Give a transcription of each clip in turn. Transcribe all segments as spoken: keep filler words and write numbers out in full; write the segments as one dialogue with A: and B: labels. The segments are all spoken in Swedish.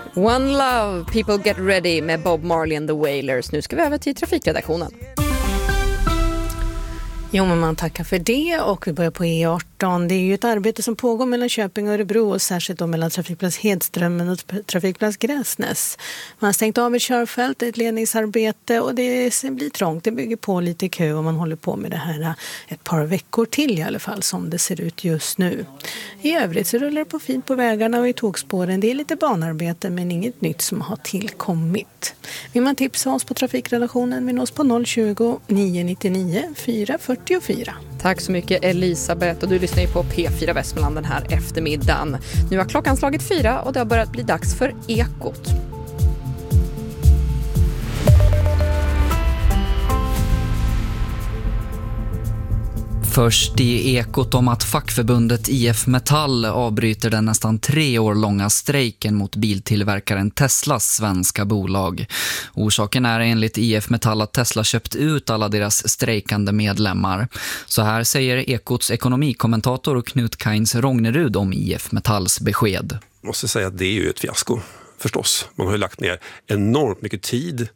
A: One Love, People Get Ready med Bob Marley and the Wailers. Nu ska vi över till trafikredaktionen.
B: Jo, men man tackar för det och vi börjar på E arton. Det är ju ett arbete som pågår mellan Köping och Örebro och särskilt då mellan trafikplats Hedströmmen och trafikplats Gräsnäs. Man har stängt av ett körfält, ett ledningsarbete och det blir trångt. Det bygger på lite kö och man håller på med det här ett par veckor till i alla fall som det ser ut just nu. I övrigt så rullar det på fint på vägarna och i tågspåren. Det är lite banarbete men inget nytt som har tillkommit. Vill man tipsa oss på trafikredaktionen vill nås på noll tjugo, nio nittionio, fyra fyrtiofyra.
A: Tack så mycket Elisabeth och du lyssnar ju på P fyra Västmanland den här eftermiddagen. Nu har klockan slagit fyra och det har börjat bli dags för Ekot.
C: Först i Ekot om att fackförbundet I F Metall avbryter den nästan tre år långa strejken mot biltillverkaren Teslas svenska bolag. Orsaken är enligt I F Metall att Tesla köpt ut alla deras strejkande medlemmar. Så här säger Ekots ekonomikommentator Knut Kains Rognerud om I F Metalls besked.
D: Jag måste säga att det är ju ett fiasko. Förstås. Man har ju lagt ner enormt mycket tid,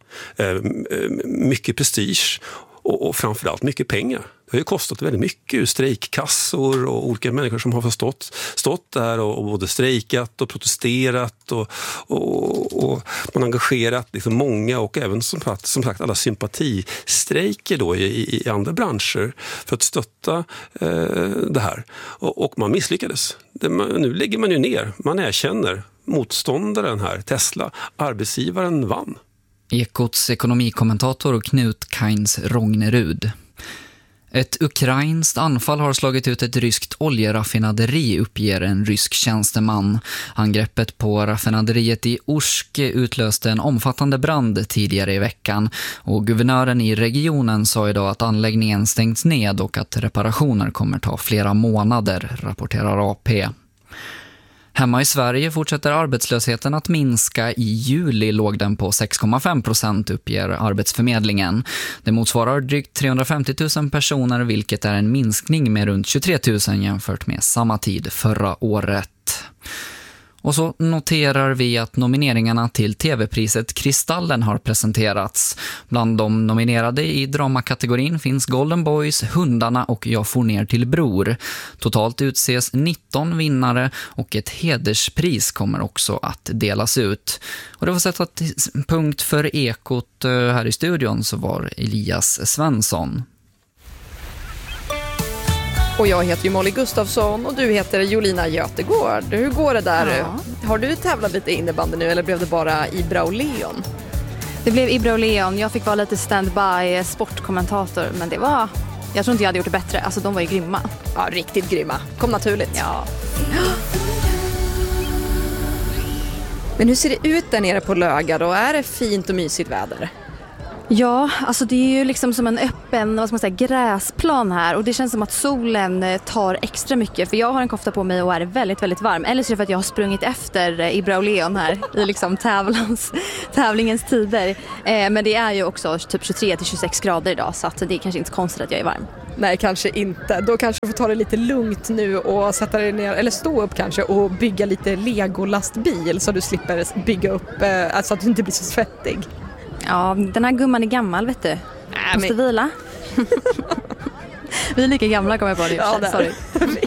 D: mycket prestige och, och framförallt mycket pengar. Det har ju kostat väldigt mycket, strejkkassor och olika människor som har stått, stått där och, och både strejkat och protesterat och, och, och man har engagerat liksom många och även som, som sagt alla sympatistrejker då i, i andra branscher för att stötta eh, det här. Och, och man misslyckades. Det, man, nu lägger man ju ner, man erkänner motståndaren här, Tesla, arbetsgivaren vann.
C: Ekots ekonomikommentator Knut Kains Rognerud. Ett ukrainskt anfall har slagit ut ett ryskt oljeraffinaderi, uppger en rysk tjänsteman. Angreppet på raffinaderiet i Orsk utlöste en omfattande brand tidigare i veckan och guvernören i regionen sa idag att anläggningen stängts ned och att reparationer kommer ta flera månader, rapporterar A P. Hemma i Sverige fortsätter arbetslösheten att minska. I juli låg den på sex komma fem procent, uppger Arbetsförmedlingen. Det motsvarar drygt trehundrafemtio tusen personer, vilket är en minskning med runt tjugotre tusen jämfört med samma tid förra året. Och så noterar vi att nomineringarna till tv-priset Kristallen har presenterats. Bland de nominerade i dramakategorin finns Golden Boys, Hundarna och Jag får ner till bror. Totalt utses nitton vinnare och ett hederspris kommer också att delas ut. Och det var sätta punkt för Ekot. Här i studion så var Elias Svensson.
A: Och jag heter ju Molly Gustafsson och du heter Jolina Götegård. Hur går det där? Ja. Har du tävlat lite innebandy nu eller blev det bara Ibra och Leon?
E: Det blev Ibra och Leon. Jag fick vara lite stand-by sportkommentator, men det var... Jag tror inte jag hade gjort det bättre. Alltså de var ju grymma.
A: Ja, riktigt grymma. Kom naturligt.
E: Ja.
A: Men hur ser det ut där nere på Löga då? Är det fint och mysigt väder?
E: Ja, alltså det är ju liksom som en öppen, vad ska man säga, gräsplan här och det känns som att solen tar extra mycket för jag har en kofta på mig och är väldigt, väldigt varm. Eller så är det för att jag har sprungit efter Ibra och Leon här i liksom tävlans, tävlingens tider. Eh, men det är ju också typ tjugotre till tjugosex grader idag så att det är kanske inte konstigt att jag är varm.
A: Nej, kanske inte. Då kanske du får ta det lite lugnt nu och sätta dig ner, eller stå upp kanske och bygga lite Lego-lastbil så du slipper bygga upp, eh, alltså att du inte blir så svettig.
E: Ja, den här gumman är gammal, vet du. Äh, Måste men... vila. Vi är lika gamla, kommer jag på det.
A: Ja, det
E: Sorry.